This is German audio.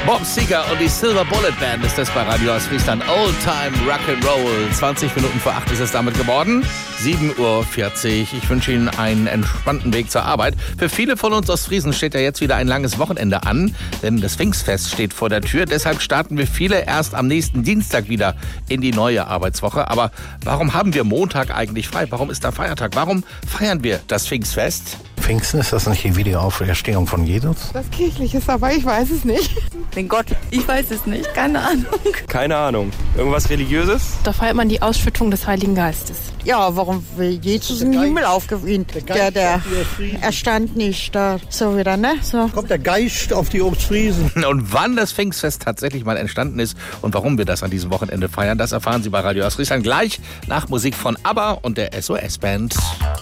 Bob Seger und die Silver Bullet Band ist das bei Radio Ostfriesland. Old Time Rock'n'Roll. 20 Minuten vor 8 ist es damit geworden. 7:40 Uhr. Ich wünsche Ihnen einen entspannten Weg zur Arbeit. Für viele von uns Ostfriesen steht ja jetzt wieder ein langes Wochenende an, denn das Pfingstfest steht vor der Tür. Deshalb starten wir viele erst am nächsten Dienstag wieder in die neue Arbeitswoche. Aber warum haben wir Montag eigentlich frei? Warum ist da Feiertag? Warum feiern wir das Pfingstfest? Pfingsten, ist das nicht die Wiederauferstehung von Jesus? Was Kirchliches, aber ich weiß es nicht. Den Gott, ich weiß es nicht, keine Ahnung. Keine Ahnung. Irgendwas Religiöses? Da feiert man die Ausschüttung des Heiligen Geistes. Ja, warum will Jesus in den Himmel aufgewinnt? Der erstand nicht da so wieder, ne? So. Kommt der Geist auf die Ostfriesen. Und wann das Pfingstfest tatsächlich mal entstanden ist und warum wir das an diesem Wochenende feiern, das erfahren Sie bei Radio Ostfriesland gleich nach Musik von ABBA und der SOS-Band.